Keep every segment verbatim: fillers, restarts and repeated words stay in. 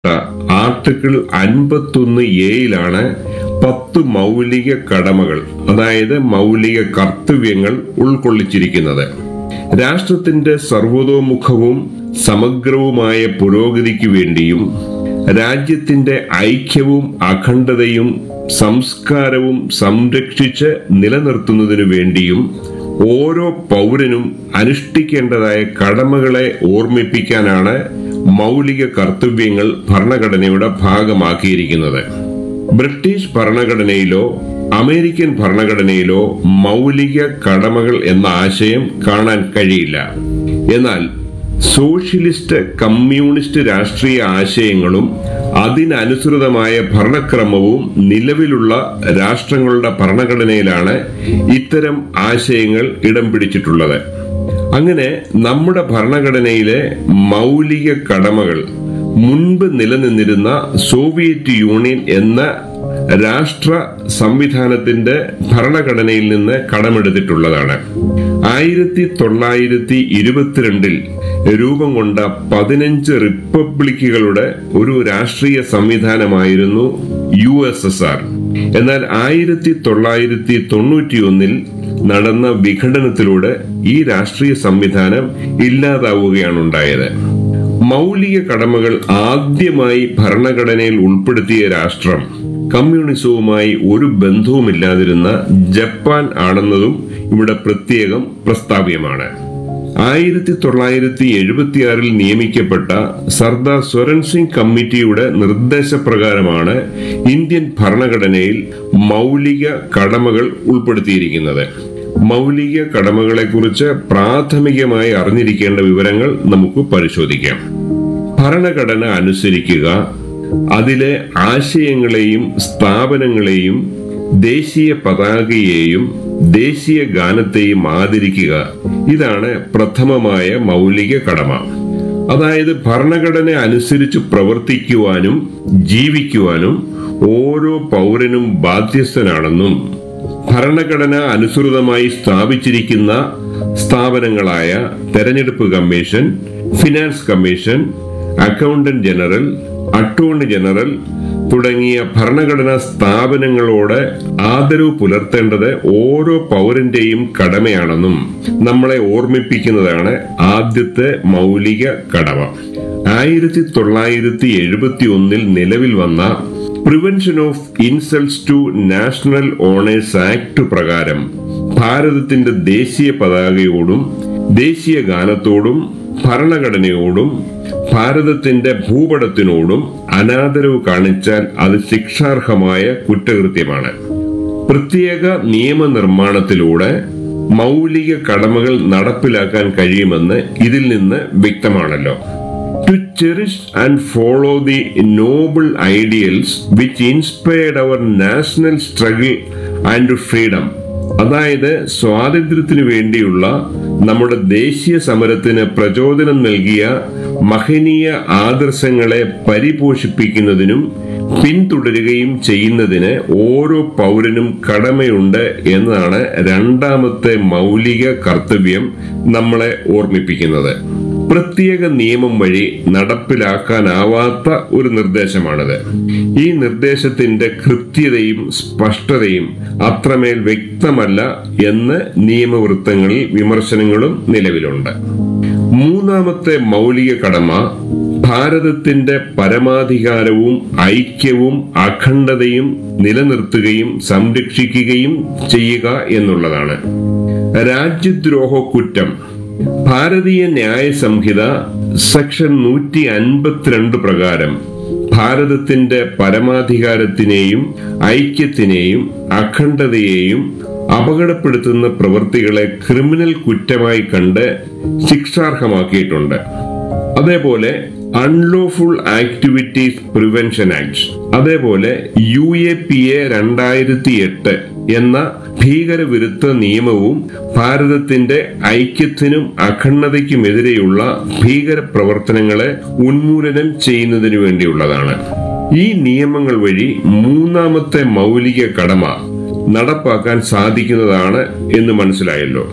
Article അൻപത്തൊന്ന് എയിലാണ് പത്ത് മൗലിക കടമകൾ, അതായത് മൗലിക കർത്തവ്യങ്ങൾ ഉൾക്കൊള്ളിച്ചിരിക്കുന്നത്. രാഷ്ട്രത്തിന്റെ സർവതോമുഖവും സമഗ്രവുമായ പുരോഗതിക്ക് വേണ്ടിയും രാജ്യത്തിന്റെ ഐക്യവും അഖണ്ഡതയും സംസ്കാരവും സംരക്ഷിച്ച് നിലനിർത്തുന്നതിനു വേണ്ടിയും ഓരോ പൗരനും അനുഷ്ഠിക്കേണ്ടതായ കടമകളെ ഓർമ്മിപ്പിക്കാനാണ് മൗലിക കർത്തവ്യങ്ങൾ ഭരണഘടനയുടെ ഭാഗമാക്കിയിരിക്കുന്നത്. ബ്രിട്ടീഷ് ഭരണഘടനയിലോ അമേരിക്കൻ ഭരണഘടനയിലോ മൗലിക കടമകൾ എന്ന ആശയം കാണാൻ കഴിയില്ല. എന്നാൽ സോഷ്യലിസ്റ്റ് കമ്മ്യൂണിസ്റ്റ് രാഷ്ട്രീയ ആശയങ്ങളും അതിനനുസൃതമായ ഭരണക്രമവും നിലവിലുള്ള രാഷ്ട്രങ്ങളുടെ ഭരണഘടനയിലാണ് ഇത്തരം ആശയങ്ങൾ ഇടം പിടിച്ചിട്ടുള്ളത്. അങ്ങനെ നമ്മുടെ ഭരണഘടനയിലെ മൗലിക കടമകൾ മുൻപ് നിലനിന്നിരുന്ന സോവിയറ്റ് യൂണിയൻ എന്ന രാഷ്ട്ര സംവിധാനത്തിന്റെ ഭരണഘടനയിൽ നിന്ന് കടമെടുത്തിട്ടുള്ളതാണ്. ആയിരത്തി തൊള്ളായിരത്തി ഇരുപത്തിരണ്ടിൽ രൂപം കൊണ്ട പതിനഞ്ച് റിപ്പബ്ലിക്കുകളുടെ ഒരു രാഷ്ട്രീയ സംവിധാനമായിരുന്നു യു എസ് എസ് ആർ. എന്നാൽ ആയിരത്തി തൊള്ളായിരത്തി തൊണ്ണൂറ്റി ഒന്നിൽ നടന്ന വിഘടനത്തിലൂടെ ഈ രാഷ്ട്രീയ സംവിധാനം ഇല്ലാതാവുകയാണ് ഉണ്ടായത്. മൗലിക കടമകൾ ആദ്യമായി ഭരണഘടനയിൽ ഉൾപ്പെടുത്തിയ രാഷ്ട്രം കമ്മ്യൂണിസവുമായി ഒരു ബന്ധവുമില്ലാതിരുന്ന ജപ്പാൻ ആണെന്നതും ഇവിടെ പ്രത്യേകം പ്രസ്താവ്യമാണ്. ആയിരത്തി തൊള്ളായിരത്തി എഴുപത്തിയാറിൽ നിയമിക്കപ്പെട്ട സർദാർ സ്വരൻ സിംഗ് കമ്മിറ്റിയുടെ നിർദ്ദേശപ്രകാരമാണ് ഇന്ത്യൻ ഭരണഘടനയിൽ മൗലിക കടമകൾ ഉൾപ്പെടുത്തിയിരിക്കുന്നത്. മൗലിക കടമകളെക്കുറിച്ച് പ്രാഥമികമായി അറിഞ്ഞിരിക്കേണ്ട വിവരങ്ങൾ നമുക്ക് പരിശോധിക്കാം. ഭരണഘടന അനുസരിക്കുക, അതിലെ ആശയങ്ങളെയും സ്ഥാപനങ്ങളെയും ദേശീയ പതാകയെയും ദേശീയ ഗാനത്തെയും ആദരിക്കുക, ഇതാണ് പ്രഥമമായ മൗലിക കടമ. അതായത് ഭരണഘടന അനുസരിച്ച് പ്രവർത്തിക്കുവാനും ജീവിക്കുവാനും ഓരോ പൗരനും ബാധ്യസ്ഥനാണെന്നും ഭരണഘടന അനുസൃതമായി സ്ഥാപിച്ചിരിക്കുന്ന സ്ഥാപനങ്ങളായ തെരഞ്ഞെടുപ്പ് commission, finance commission, accountant general, attorney general തുടങ്ങിയ ഭരണഘടനാ സ്ഥാപനങ്ങളോട് ആദരവ് പുലർത്തേണ്ടത് ഓരോ പൗരന്റെയും കടമയാണെന്നും നമ്മളെ ഓർമ്മിപ്പിക്കുന്നതാണ് ആദ്യത്തെ മൗലിക കടമ. ആയിരത്തി തൊള്ളായിരത്തി എഴുപത്തി ഒന്നിൽ നിലവിൽ വന്ന prevention of insults to national honours act പ്രകാരം ഭാരതത്തിന്റെ ദേശീയ പതാകയോടും ദേശീയ ഗാനത്തോടും ഭരണഘടനയോടും ഭാരതത്തിന്റെ ഭൂപടത്തിനോടും അനാദരവ് കാണിച്ചാൽ അത് ശിക്ഷാർഹമായ കുറ്റകൃത്യമാണ്. പ്രത്യേക നിയമനിർമ്മാണത്തിലൂടെ മൗലിക കടമകൾ നടപ്പിലാക്കാൻ കഴിയുമെന്ന് ഇതിൽ നിന്ന് വ്യക്തമാണല്ലോ. To cherish and follow the noble ideals which inspired our national struggle and freedom. അതായത് സ്വാതന്ത്ര്യത്തിനു വേണ്ടിയുള്ള നമ്മുടെ ദേശീയ സമരത്തിന് പ്രചോദനം നൽകിയ മഹനീയ ആദർശങ്ങളെ പരിപോഷിപ്പിക്കുന്നതിനും പിന്തുടരുകയും ചെയ്യുന്നതിന് ഓരോ പൗരനും കടമയുണ്ട് എന്നതാണ് രണ്ടാമത്തെ മൗലിക കർത്തവ്യം നമ്മളെ ഓർമ്മിപ്പിക്കുന്നത്. പ്രത്യേക നിയമം വഴി നടപ്പിലാക്കാനാവാത്ത ഒരു നിർദ്ദേശമാണിത്. ഈ നിർദ്ദേശത്തിന്റെ കൃത്യതയും സ്പഷ്ടതയും അത്രമേൽ വ്യക്തമല്ല എന്ന് നിയമവൃത്തങ്ങളിൽ വിമർശനങ്ങളും നിലവിലുണ്ട്. മൂന്നാമത്തെ മൗലിക കടമ ഭാരതത്തിന്റെ പരമാധികാരവും ഐക്യവും അഖണ്ഡതയും നിലനിർത്തുകയും സംരക്ഷിക്കുകയും ചെയ്യുക എന്നുള്ളതാണ്. രാജ്യദ്രോഹ കുറ്റം ഭാരതീയ ന്യായ സംഹിത സെക്ഷൻ നൂറ്റി അൻപത്തിരണ്ട് പ്രകാരം ഭാരതത്തിന്റെ പരമാധികാരത്തിനെയും ഐക്യത്തിനെയും അഖണ്ഡതയെയും അപകടപ്പെടുത്തുന്ന പ്രവൃത്തികളെ ക്രിമിനൽ കുറ്റമായി കണ്ട് ശിക്ഷാർഹമാക്കിയിട്ടുണ്ട്. അതേപോലെ അൺലോഫുൾ ആക്ടിവിറ്റീസ് പ്രിവെൻഷൻ ആക്ട്, അതേപോലെ യു എ പി എ രണ്ടായിരത്തി എട്ട് എന്ന ഭീകരവിരുദ്ധ നിയമവും ഭാരതത്തിന്റെ ഐക്യത്തിനും അഖണ്ഡതയ്ക്കുമെതിരെയുള്ള ഭീകര പ്രവർത്തനങ്ങളെ ഉന്മൂലനം ചെയ്യുന്നതിനു വേണ്ടിയുള്ളതാണ്. ഈ നിയമങ്ങൾ വഴി മൂന്നാമത്തെ മൗലിക കടമ നടപ്പാക്കാൻ സാധിക്കുന്നതാണ് എന്ന് മനസ്സിലായല്ലോ.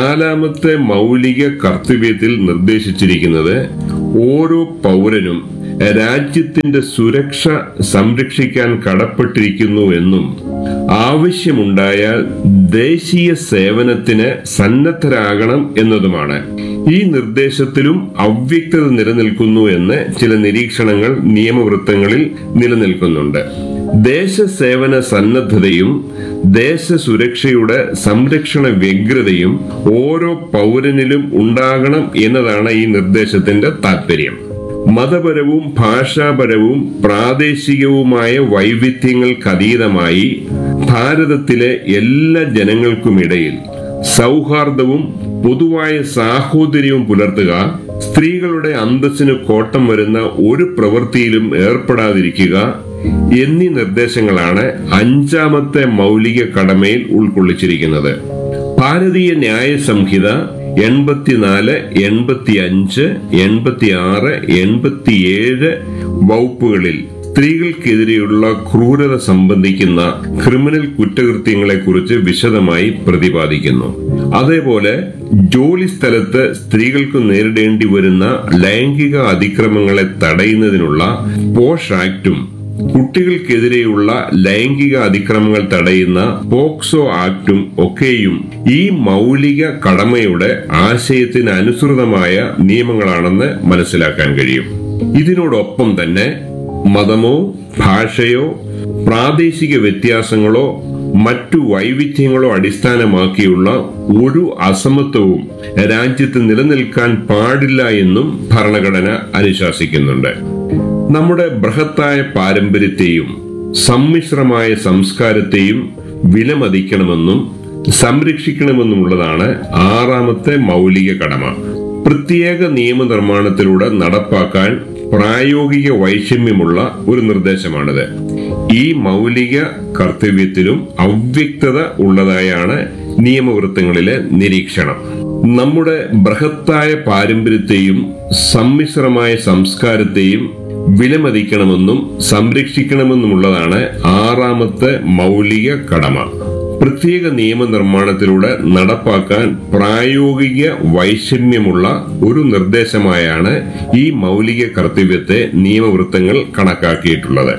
നാലാമത്തെ മൗലിക കർത്തവ്യത്തിൽ നിർദ്ദേശിച്ചിരിക്കുന്നത് ഓരോ പൗരനും രാജ്യത്തിന്റെ സുരക്ഷ സംരക്ഷിക്കാൻ കടപ്പെട്ടിരിക്കുന്നു എന്നും ആവശ്യമുണ്ടായാൽ ദേശീയ സേവനത്തിന് സന്നദ്ധരാകണം എന്നതുമാണ്. ഈ നിർദ്ദേശത്തിലും അവ്യക്തത നിലനിൽക്കുന്നു എന്ന് ചില നിരീക്ഷണങ്ങൾ നിയമവൃത്തങ്ങളിൽ നിലനിൽക്കുന്നുണ്ട്. ദേശസേവന സന്നദ്ധതയും ദേശസുരക്ഷയുടെ സംരക്ഷണ വ്യഗ്രതയും ഓരോ പൗരനിലും ഉണ്ടാകണം എന്നതാണ് ഈ നിർദ്ദേശത്തിന്റെ താല്പര്യം. മതപരവും ഭാഷാപരവും പ്രാദേശികവുമായ വൈവിധ്യങ്ങൾക്കതീതമായി ഭാരതത്തിലെ എല്ലാ ജനങ്ങൾക്കുമിടയിൽ സൗഹാർദ്ദവും പൊതുവായ സാഹോദര്യവും പുലർത്തുക, സ്ത്രീകളുടെ അന്തസ്സിന് കോട്ടം വരുന്ന ഒരു പ്രവൃത്തിയിലും ഏർപ്പെടാതിരിക്കുക എന്നീ നിർദ്ദേശങ്ങളാണ് അഞ്ചാമത്തെ മൗലിക കടമയിൽ ഉൾക്കൊള്ളിച്ചിരിക്കുന്നത്. ഭാരതീയ ന്യായ സംഹിത എൺപത്തിനാല്, എൺപത്തി അഞ്ച്, എൺപത്തി ആറ്, എൺപത്തിയേഴ് വകുപ്പുകളിൽ സ്ത്രീകൾക്കെതിരെയുള്ള ക്രൂരത സംബന്ധിക്കുന്ന ക്രിമിനൽ കുറ്റകൃത്യങ്ങളെ കുറിച്ച് വിശദമായി പ്രതിപാദിക്കുന്നു. അതേപോലെ ജോലി സ്ഥലത്ത് സ്ത്രീകൾക്ക് നേരിടേണ്ടി വരുന്ന ലൈംഗിക അതിക്രമങ്ങളെ തടയുന്നതിനുള്ള പോഷ് ആക്ടും കുട്ടികൾക്കെതിരെയുള്ള ലൈംഗിക അതിക്രമങ്ങൾ തടയുന്ന പോക്സോ ആക്ടും ഒക്കെയും ഈ മൗലിക കടമയുടെ ആശയത്തിന് അനുസൃതമായ നിയമങ്ങളാണെന്ന് മനസ്സിലാക്കാൻ കഴിയും. ഇതിനോടൊപ്പം തന്നെ മതമോ ഭാഷയോ പ്രാദേശിക വ്യത്യാസങ്ങളോ മറ്റു വൈവിധ്യങ്ങളോ അടിസ്ഥാനമാക്കിയുള്ള ഒരു അസമത്വവും രാജ്യത്ത് നിലനിൽക്കാൻ പാടില്ല എന്നും ഭരണഘടന അനുശാസിക്കുന്നുണ്ട്. നമ്മുടെ ബൃഹത്തായ പാരമ്പര്യത്തെയും സമ്മിശ്രമായ സംസ്കാരത്തെയും വിലമതിക്കണമെന്നും സംരക്ഷിക്കണമെന്നുമുള്ളതാണ് ആറാമത്തെ മൗലിക കടമ. പ്രത്യേക നിയമനിർമ്മാണത്തിലൂടെ നടപ്പാക്കാൻ പ്രായോഗിക വൈഷമ്യമുള്ള ഒരു നിർദ്ദേശമാണിത്. ഈ മൗലിക കർത്തവ്യത്തിലും അവ്യക്തത ഉള്ളതായാണ് നിയമവൃത്തങ്ങളിലെ നിരീക്ഷണം. നമ്മുടെ ബൃഹത്തായ പാരമ്പര്യത്തെയും സമ്മിശ്രമായ സംസ്കാരത്തെയും വിലമതിക്കണമെന്നും സംരക്ഷിക്കണമെന്നുമുള്ളതാണ് ആറാമത്തെ മൗലിക കടമ. പ്രത്യേക നിയമനിർമ്മാണത്തിലൂടെ നടപ്പാക്കാൻ പ്രായോഗിക വൈഷമ്യമുള്ള ഒരു നിർദ്ദേശമായാണ് ഈ മൗലിക കർത്തവ്യത്തെ നിയമവൃത്തങ്ങൾ കണക്കാക്കിയിട്ടുള്ളത്.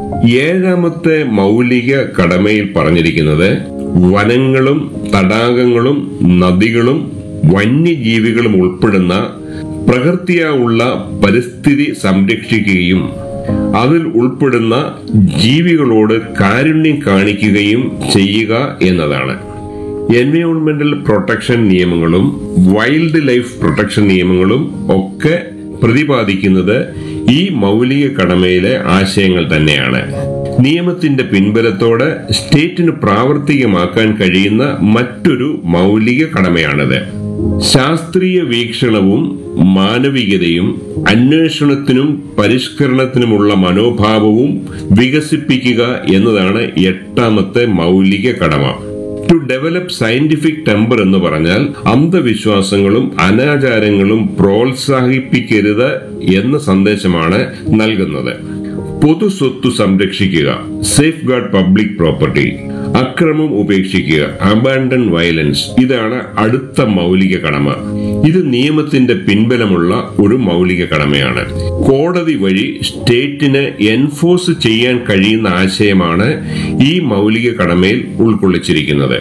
ഏഴാമത്തെ മൗലിക കടമയിൽ പറഞ്ഞിരിക്കുന്നത് വനങ്ങളും തടാകങ്ങളും നദികളും വന്യജീവികളും ഉൾപ്പെടുന്ന പ്രകൃതിയാ ഉള്ള പരിസ്ഥിതി സംരക്ഷിക്കുകയും അതിൽ ഉൾപ്പെടുന്ന ജീവികളോട് കാരുണ്യം കാണിക്കുകയും ചെയ്യുക എന്നതാണ്. എൻവയോൺമെന്റൽ പ്രൊട്ടക്ഷൻ നിയമങ്ങളും വൈൽഡ് ലൈഫ് പ്രൊട്ടക്ഷൻ നിയമങ്ങളും ഒക്കെ പ്രതിപാദിക്കുന്നത് ഈ മൗലിക കടമയിലെ ആശയങ്ങൾ തന്നെയാണ്. നിയമത്തിന്റെ പിൻബലത്തോടെ സ്റ്റേറ്റിന് പ്രാവർത്തികമാക്കാൻ കഴിയുന്ന മറ്റൊരു മൗലിക കടമയാണിത്. ശാസ്ത്രീയ വീക്ഷണവും മാനവികതയും അന്വേഷണത്തിനും പരിഷ്കരണത്തിനുമുള്ള മനോഭാവവും വികസിപ്പിക്കുക എന്നതാണ് എട്ടാമത്തെ മൗലിക കടമ. ടു ഡെവലപ്പ് സയന്റിഫിക് ടെമ്പർ എന്ന് പറഞ്ഞാൽ അന്ധവിശ്വാസങ്ങളും അനാചാരങ്ങളും പ്രോത്സാഹിപ്പിക്കരുത് എന്ന സന്ദേശമാണ് നൽകുന്നത്. പൊതു സ്വത്ത് സംരക്ഷിക്കുക, സേഫ് ഗാർഡ് പബ്ലിക് പ്രോപ്പർട്ടി, അക്രമം ഉപേക്ഷിക്കുക, അബാൻഡൺ വയലൻസ്, ഇതാണ് അടുത്ത മൗലിക കടമ. ഇത് നിയമത്തിന്റെ പിൻബലമുള്ള ഒരു മൗലിക കടമയാണ്. കോടതി വഴി സ്റ്റേറ്റിന് എൻഫോഴ്സ് ചെയ്യാൻ കഴിയുന്ന ആശയമാണ് ഈ മൗലിക കടമയിൽ ഉൾക്കൊള്ളിച്ചിരിക്കുന്നത്.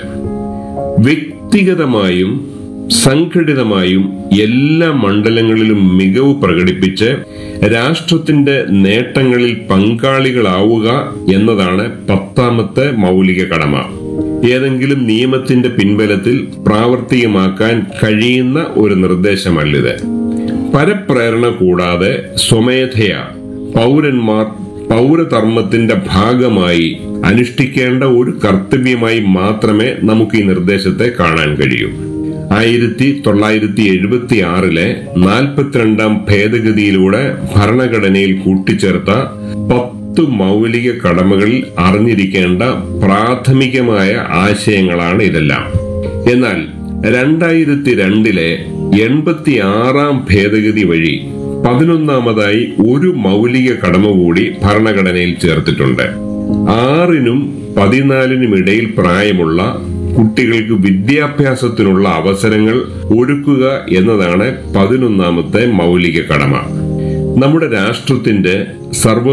വ്യക്തിഗതമായും സംഘടിതമായും എല്ലാ മണ്ഡലങ്ങളിലും മികവ് പ്രകടിപ്പിച്ച് രാഷ്ട്രത്തിന്റെ നേട്ടങ്ങളിൽ പങ്കാളികളാവുക എന്നതാണ് പത്താമത്തെ മൗലിക കടമ. ഏതെങ്കിലും നിയമത്തിന്റെ പിൻബലത്തിൽ പ്രാവർത്തികമാക്കാൻ കഴിയുന്ന ഒരു നിർദ്ദേശമല്ലിത്. പരപ്രേരണ കൂടാതെ സ്വമേധയാ പൗരന്മാർ പൗരധർമ്മത്തിന്റെ ഭാഗമായി അനുഷ്ഠിക്കേണ്ട ഒരു കർത്തവ്യമായി മാത്രമേ നമുക്ക് ഈ നിർദ്ദേശത്തെ കാണാൻ കഴിയൂ. ആയിരത്തി തൊള്ളായിരത്തി എഴുപത്തി ആറിലെ നാൽപ്പത്തിരണ്ടാം ഭേദഗതിയിലൂടെ ഭരണഘടനയിൽ കൂട്ടിച്ചേർത്ത പത്ത് മൗലിക കടമകളിൽ അറിഞ്ഞിരിക്കേണ്ട പ്രാഥമികമായ ആശയങ്ങളാണ് ഇതെല്ലാം. എന്നാൽ രണ്ടായിരത്തി രണ്ടിലെ എൺപത്തി ആറാം ഭേദഗതി വഴി പതിനൊന്നാമതായി ഒരു മൗലിക കടമ കൂടി ഭരണഘടനയിൽ ചേർത്തിട്ടുണ്ട്. ആറിനും പതിനാലിനും ഇടയിൽ പ്രായമുള്ള കുട്ടികൾക്ക് വിദ്യാഭ്യാസത്തിനുള്ള അവസരങ്ങൾ ഒരുക്കുക എന്നതാണ് പതിനൊന്നാമത്തെ മൗലിക കടമ. നമ്മുടെ രാഷ്ട്രത്തിന്റെ സർവ്വ